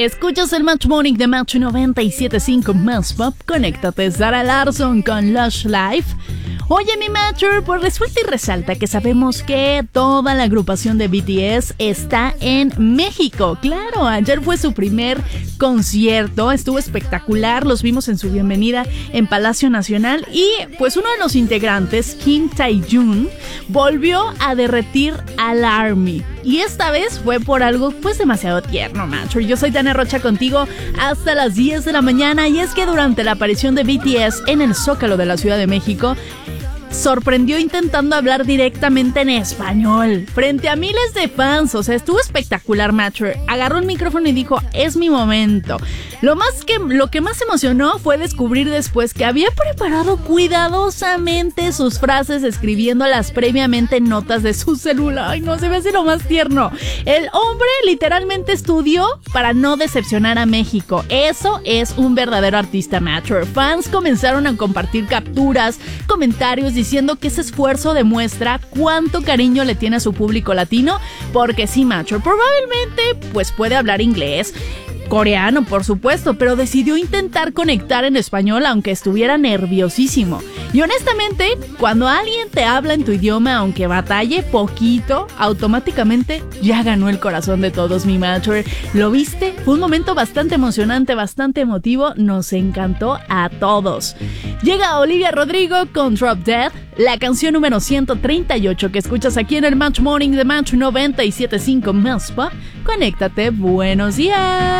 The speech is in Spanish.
Escuchas el Match Morning de Match 97.5 Más Pop. Conéctate, Zara Larsson con Lush Life. Oye, mi Matcher, pues resulta y resalta que sabemos que toda la agrupación de BTS está en México. Claro, ayer fue su primer concierto, estuvo espectacular, los vimos en su bienvenida en Palacio Nacional y pues uno de los integrantes, Kim Tae-jun, volvió a derretir al ARMY. Y esta vez fue por algo pues demasiado tierno, Matcher. Yo soy Tania Rocha contigo hasta las 10 de la mañana y es que durante la aparición de BTS en el Zócalo de la Ciudad de México, sorprendió intentando hablar directamente en español frente a miles de fans. O sea, estuvo espectacular, Matcher. Agarró el micrófono y dijo, es mi momento. Lo que más emocionó fue descubrir después que había preparado cuidadosamente sus frases, escribiéndolas previamente en notas de su celular. Ay, no, se me hace lo más tierno. El hombre literalmente estudió para no decepcionar a México. Eso es un verdadero artista, Matcher. Fans comenzaron a compartir capturas, comentarios diciendo que ese esfuerzo demuestra cuánto cariño le tiene a su público latino, porque sí, Matcher, probablemente pues puede hablar inglés, coreano, por supuesto, pero decidió intentar conectar en español aunque estuviera nerviosísimo. Y honestamente, cuando alguien te habla en tu idioma, aunque batalle poquito, automáticamente ya ganó el corazón de todos, mi Matcher. ¿Lo viste? Fue un momento bastante emocionante, bastante emotivo, nos encantó a todos. Llega Olivia Rodrigo con Drop Dead, la canción número 138 que escuchas aquí en el Match Morning de Match 97.5 Más Pop. Conéctate, buenos días.